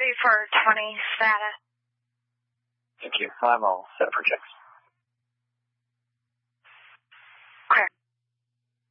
ready for 20 status. Thank you. I'm all set for checks.